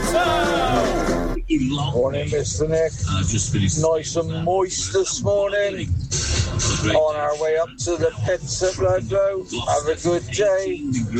Morning, Mr. Nick. Nice and moist this morning. On our way up to the pits at Ludlow. Have a good day.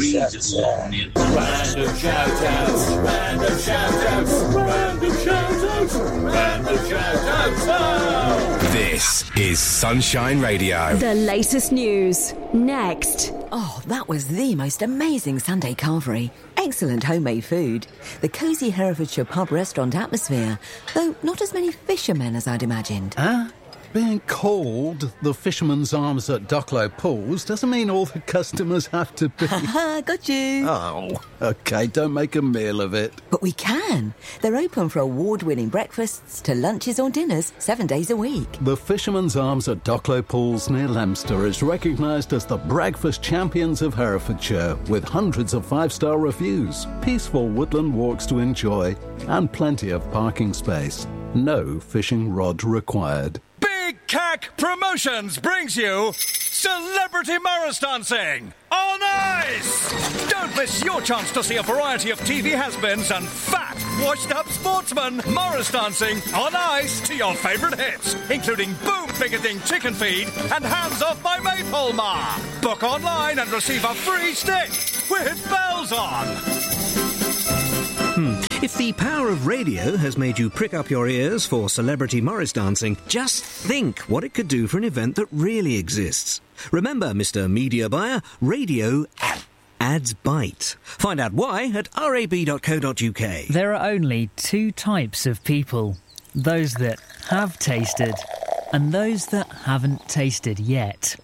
Random shout-outs. Random shout-outs. Random shout-outs. Random shout-outs. This is Sunshine Radio. The latest news. Next. Oh, that was the most amazing Sunday carvery. Excellent homemade food. The cosy Herefordshire pub restaurant atmosphere, though not as many fishermen as I'd imagined. Being called the Fisherman's Arms at Ducklow Pools doesn't mean all the customers have to be... Got you. Oh, OK, don't make a meal of it. But we can. They're open for award-winning breakfasts to lunches or dinners 7 days a week. The Fisherman's Arms at Ducklow Pools near Leominster is recognised as the breakfast champions of Herefordshire, with hundreds of 5-star reviews, peaceful woodland walks to enjoy, and plenty of parking space. No fishing rod required. Big Cack Promotions brings you Celebrity Morris Dancing on Ice! Don't miss your chance to see a variety of TV has-beens and fat, washed-up sportsmen Morris dancing on ice to your favourite hits, including Boom Picketing Chicken Feed and Hands Off My Maypole Ma. Book online and receive a free stick with bells on. If the power of radio has made you prick up your ears for Celebrity Morris Dancing, just think what it could do for an event that really exists. Remember, Mr. Media Buyer, radio ads bite. Find out why at rab.co.uk. There are only two types of people. Those that have tasted and those that haven't tasted yet.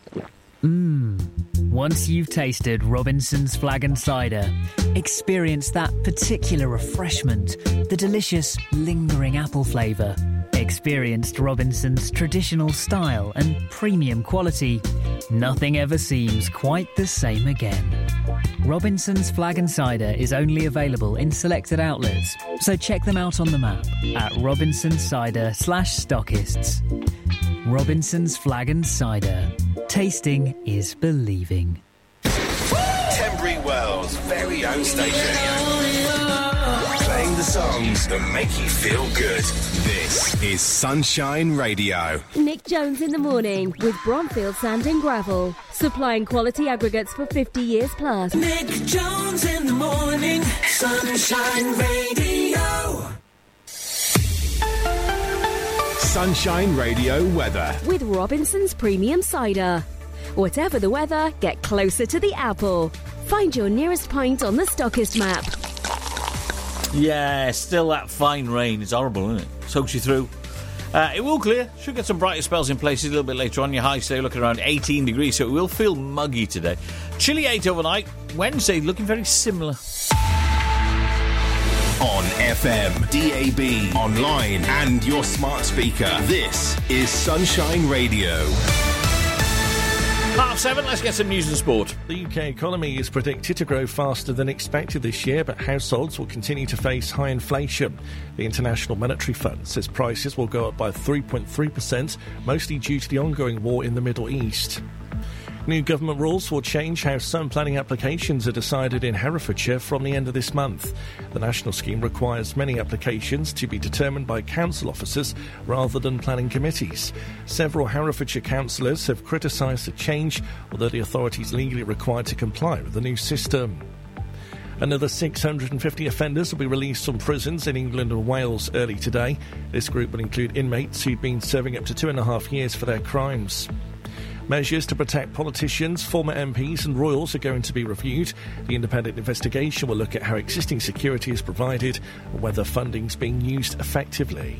Once you've tasted Robinson's Flag and Cider, experience that particular refreshment, the delicious, lingering apple flavour. Experienced Robinson's traditional style and premium quality. Nothing ever seems quite the same again. Robinson's Flag and Cider is only available in selected outlets, so check them out on the map at robinsoncider/stockists. Robinson's Flag and Cider. Tasting is believing. Tenbury Wells' very own station. Playing the songs that make you feel good. This is Sunshine Radio. Nick Jones in the morning with Bromfield Sand and Gravel. Supplying quality aggregates for 50 years plus. Nick Jones in the morning. Sunshine Radio. Sunshine Radio weather. With Robinson's Premium Cider. Whatever the weather, get closer to the apple. Find your nearest pint on the Stockist map. Yeah, still that fine rain. It's horrible, isn't it? Soaks you through. It will clear. Should get some brighter spells in places a little bit later on. Your high today looking around 18 degrees, so it will feel muggy today. Chilly 8 overnight. Wednesday looking very similar. On FM, DAB, online and your smart speaker. This is Sunshine Radio. 7:30, let's get some news and sport. The UK economy is predicted to grow faster than expected this year, but households will continue to face high inflation. The International Monetary Fund says prices will go up by 3.3%, mostly due to the ongoing war in the Middle East. New government rules will change how some planning applications are decided in Herefordshire from the end of this month. The national scheme requires many applications to be determined by council officers rather than planning committees. Several Herefordshire councillors have criticised the change, although the authority is legally required to comply with the new system. Another 650 offenders will be released from prisons in England and Wales early today. This group will include inmates who've been serving up to 2.5 years for their crimes. Measures to protect politicians, former MPs and royals are going to be reviewed. The independent investigation will look at how existing security is provided and whether funding's being used effectively.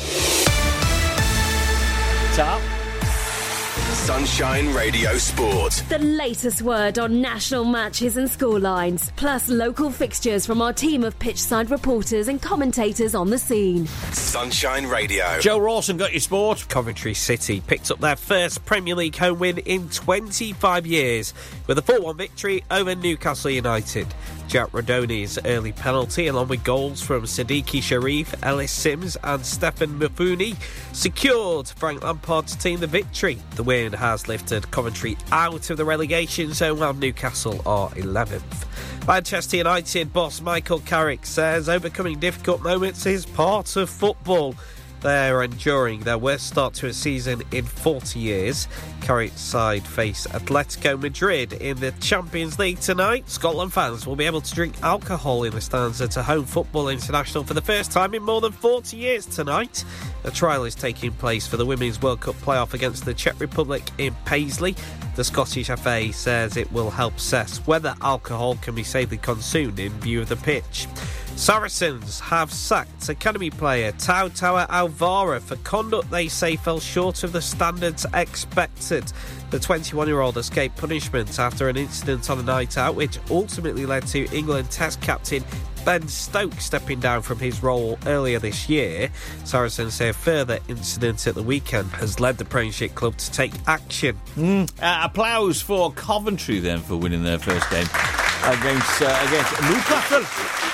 Top. Sunshine Radio Sport. The latest word on national matches and scorelines, plus local fixtures from our team of pitchside reporters and commentators on the scene. Sunshine Radio. Joe Rawson got your sport. Coventry City picked up their first Premier League home win in 25 years with a 4-1 victory over Newcastle United. Jack Rodoni's early penalty, along with goals from Siddiqui Sharif, Ellis Sims and Stefan Mafuni, secured Frank Lampard's team the victory. The win has lifted Coventry out of the relegation zone, while Newcastle are 11th. Manchester United boss Michael Carrick says overcoming difficult moments is part of football. They're enduring their worst start to a season in 40 years. Carrick's side face Atletico Madrid in the Champions League tonight. Scotland fans will be able to drink alcohol in the stands at a home football international for the first time in more than 40 years tonight. A trial is taking place for the Women's World Cup playoff against the Czech Republic in Paisley. The Scottish FA says it will help assess whether alcohol can be safely consumed in view of the pitch. Saracens have sacked academy player Tautawa Alvaro for conduct they say fell short of the standards expected. The 21-year-old escaped punishment after an incident on a night out, which ultimately led to England Test captain Ben Stokes stepping down from his role earlier this year. Saracens say a further incident at the weekend has led the Premiership club to take action. Applause for Coventry then for winning their first game against Newcastle.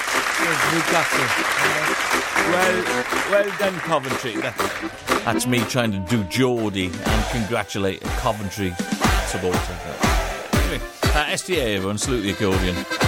Well done, Coventry. That's me trying to do Geordie and congratulate a Coventry supporter. Anyway, SDA, everyone, salute the accordion.